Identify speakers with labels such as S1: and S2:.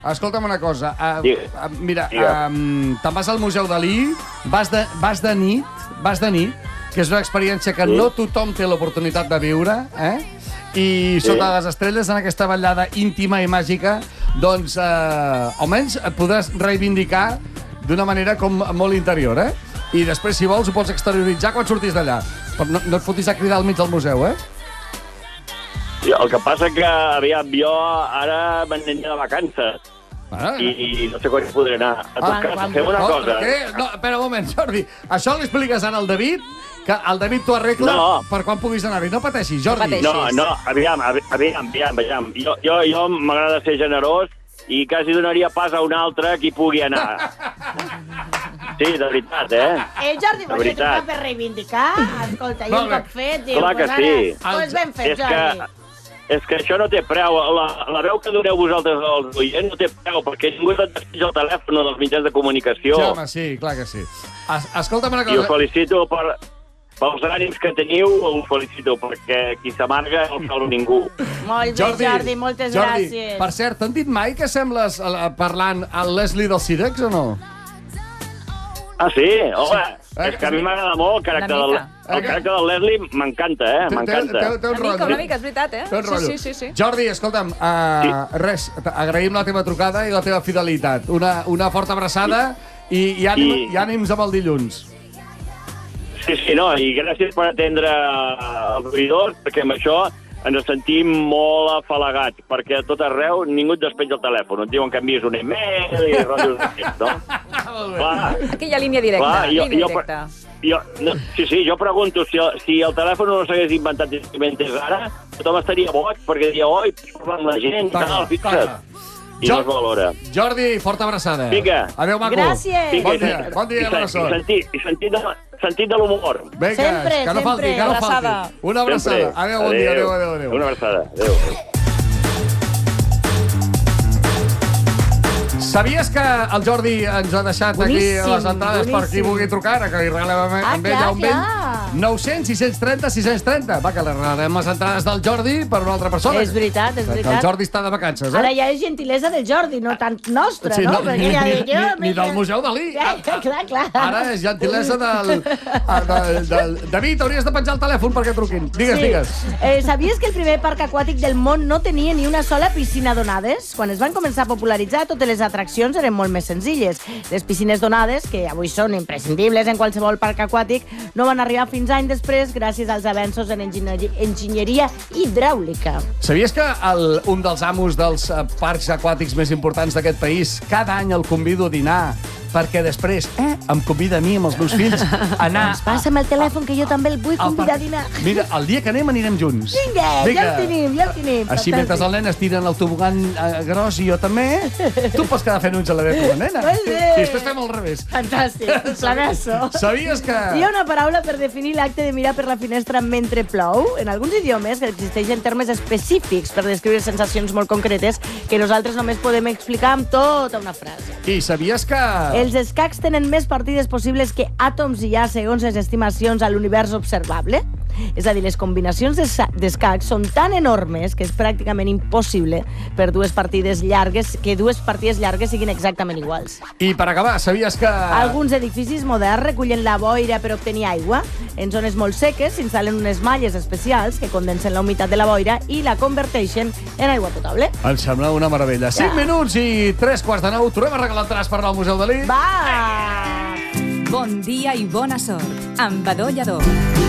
S1: Escolta'm una cosa. Mira,
S2: Digue.
S1: te'n vas al Museu Dalí, vas de nit, que és una experiència que no tothom té l'oportunitat de viure, i sota les estrelles, en aquesta ballada íntima i màgica, doncs, almenys et podràs reivindicar d'una manera com molt interior, I després, si vols, ho pots exterioritzar quan surtis d'allà. Però no et fotis a cridar al mig del museu,
S2: El que passa que, aviam, jo ara m'aniré de vacances i no sé quan hi podré anar. En tot cas, fem una cosa.
S1: No, espera un moment, Jordi. Això li expliques ara al David, que el David t'ho arregla per quan puguis anar-hi. No pateixis, Jordi.
S2: No, aviam. Jo m'agrada ser generós i quasi donaria pas a un altre qui pugui anar. Sí, de veritat,
S3: Jordi, vols trucar per reivindicar? Escolta, jo un cop fet...
S2: Clar que sí.
S3: Doncs ben fet, Jordi.
S2: És que això no té preu. La veu que doneu vosaltres als oients no té preu, perquè ningú et despeja el telèfon dels mitjans de comunicació.
S1: Sí, home, sí, clar que sí. Escolta'm una cosa...
S2: I us felicito pels ànims que teniu, us felicito, perquè qui s'amarga no el salva ningú.
S3: Molt bé, Jordi, moltes gràcies.
S1: Per cert, t'han dit mai que sembles parlant al Leslie del Cirex o no?
S2: Ah, sí? Home, és que a mi m'agrada molt el caràcter del Leslie, m'encanta, m'encanta.
S4: Una mica, és veritat,
S1: Sí. Jordi, escolta'm, res, agraïm la teva trucada i la teva fidelitat. Una forta abraçada i ànims amb el dilluns.
S2: Sí, no, i gràcies per atendre els oïdors, perquè amb això ens sentim molt afalagats, perquè a tot arreu ningú et despenja el telèfon. Et diuen que envies un email i rotllos d'aquests, no?
S4: Aquella línia directa.
S2: Sí, jo pregunto, si el telèfon no s'hagués inventat ara, tothom estaria boig, perquè diria, oi, parlant la gent, fixa't. I no es valora.
S1: Jordi, forta abraçada.
S2: Vinga.
S1: Adéu, maco.
S3: Gràcies.
S1: Bon dia, bona sort.
S2: I sentit de l'humor.
S1: Vinga, que no falti, que no falti. Una abraçada. Adéu, bon dia, adéu.
S2: Una abraçada, adéu.
S1: Sabies que el Jordi ens ha deixat aquí les entrades per qui vulgui trucar, que li regalem amb ell a un vell? 900 630 630. Va, que li regalarem les entrades del Jordi per una altra persona.
S3: És veritat.
S1: El Jordi està de vacances,
S3: Ara ja és gentilesa del Jordi, no tant nostra, no?
S1: Ni del Museu Dalí.
S3: Clar.
S1: Ara és gentilesa del David, hauries de penjar el telèfon perquè truquin. Digues.
S3: Sabies que el primer parc aquàtic del món no tenia ni una sola piscina d'onades? Quan es van començar a popularitzar, totes les atraccions eren molt més senzilles. Les piscines d'onades, que avui són imprescindibles en qualsevol parc aquàtic, no van arribar fins anys després gràcies als avenços en enginyeria hidràulica.
S1: Sabies que un dels amos dels parcs aquàtics més importants d'aquest país cada any el convido a dinar perquè després em convida a mi amb els meus fills a anar...
S3: Doncs passa'm el telèfon, que jo també el vull convidar a dinar.
S1: Mira, el dia que anirem junts.
S3: Vinga, ja ho tenim.
S1: Així, mentre el nen es tiren el tobogan gros i jo també, tu pots quedar fent uns a la teva nena. I després fem al revés.
S3: Fantàstic, planasso.
S1: Sabies que...
S3: Hi ha una paraula per definir l'acte de mirar per la finestra mentre plou. En alguns idiomes existeixen termes específics per descriure sensacions molt concretes que nosaltres només podem explicar amb tota una frase.
S1: I sabies que...
S3: Els escacs tenen més partides possibles que àtoms hi ha segons les estimacions a l'univers observable. És a dir, les combinacions d'escacs són tan enormes que és pràcticament impossible per dues partides llargues siguin exactament iguals.
S1: I per acabar, sabies que...
S3: Alguns edificis moderns recullen la boira per obtenir aigua. En zones molt seques s'instal·len unes malles especials que condensen la humitat de la boira i la converteixen en aigua potable.
S1: Em sembla una meravella. 5 minuts i 3:45. Tornem a regalar entrades per anar al Museu Dalí.
S3: Va!
S4: Bon dia i bona sort amb Badó Lladó.